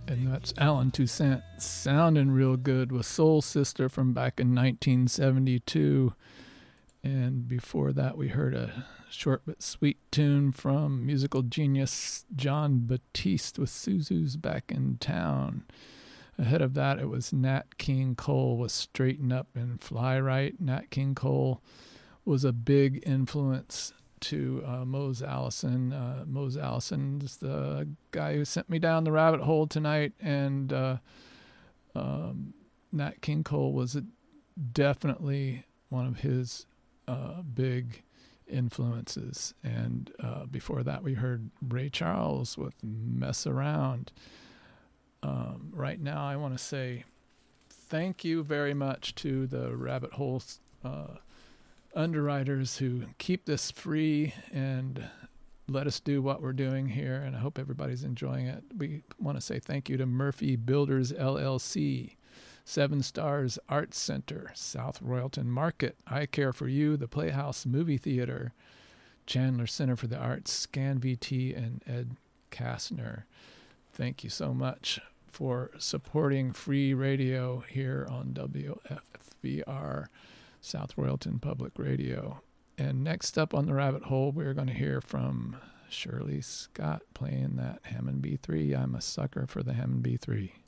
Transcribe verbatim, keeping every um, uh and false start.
And that's Alan Toussaint sounding real good with Soul Sister from back in nineteen seventy-two. And before that, we heard a short but sweet tune from musical genius John Batiste with Suzu's Back in Town. Ahead of that, it was Nat King Cole with Straighten Up and Fly Right. Nat King Cole was a big influence to uh, Mose Allison. Uh, Mose Allison is the guy who sent me down the rabbit hole tonight, and uh, um, Nat King Cole was a, definitely one of his uh, big influences. And uh, before that, we heard Ray Charles with Mess Around. Um, right now, I want to say thank you very much to the Rabbit Hole uh, underwriters who keep this free and let us do what we're doing here, and I hope everybody's enjoying it. We want to say thank you to Murphy Builders L L C, Seven Stars Arts Center, South Royalton Market, I Care for You, the Playhouse Movie Theater, Chandler Center for the Arts, Scan V T, and Ed Kastner. Thank you so much for supporting free radio here on W F B R, South Royalton Public Radio. And next up on the rabbit hole, we're going to hear from Shirley Scott playing that Hammond B three. I'm a sucker for the Hammond B three.